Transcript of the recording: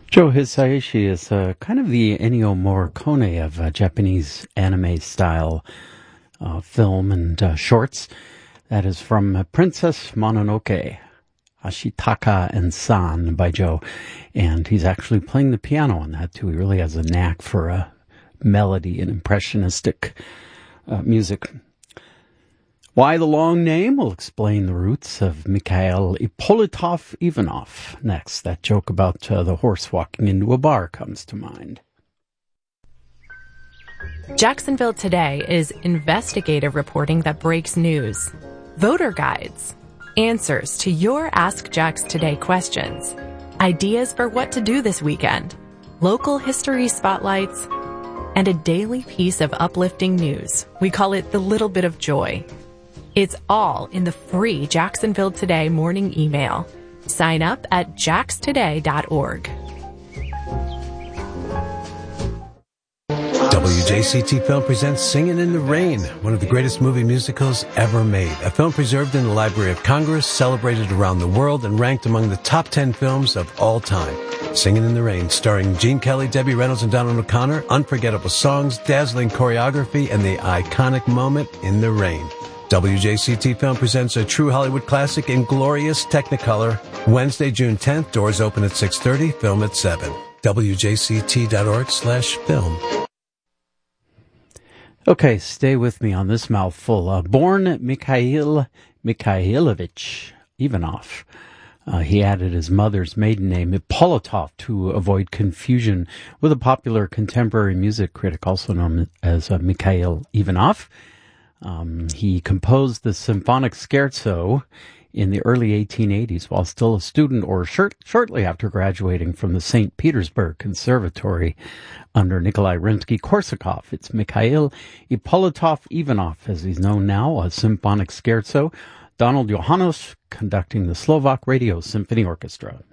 Joe Hisaishi is kind of the Ennio Morricone of Japanese anime-style film and shorts. That is from Princess Mononoke, Ashitaka and San by Joe. And he's actually playing the piano on that, too. He really has a knack for melody and impressionistic music. Why the long name? We'll explain the roots of Mikhail Ippolitov Ivanov. Next, that joke about the horse walking into a bar comes to mind. Jacksonville Today is investigative reporting that breaks news. Voter guides, answers to your Ask Jax Today questions, ideas for what to do this weekend, local history spotlights, and a daily piece of uplifting news. We call it the little bit of joy. It's all in the free Jacksonville Today morning email. Sign up at jaxtoday.org. WJCT Film presents Singin' in the Rain, one of the greatest movie musicals ever made. A film preserved in the Library of Congress, celebrated around the world, and ranked among the top 10 films of all time. Singin' in the Rain, starring Gene Kelly, Debbie Reynolds, and Donald O'Connor. Unforgettable songs, dazzling choreography, and the iconic moment in the rain. WJCT Film presents a true Hollywood classic in glorious Technicolor. Wednesday, June 10th. Doors open at 6:30. Film at 7. WJCT.org/film. Okay, stay with me on this mouthful. Born Mikhail Mikhailovich Ivanov. He added his mother's maiden name, Ippolitov, to avoid confusion with a popular contemporary music critic, also known as Mikhail Ivanov. He composed the symphonic scherzo in the early 1880s while still a student or shortly after graduating from the St. Petersburg Conservatory under Nikolai Rimsky-Korsakov. It's Mikhail Ippolitov Ivanov, as he's known now, a symphonic scherzo. Donald Johannes conducting the Slovak Radio Symphony Orchestra.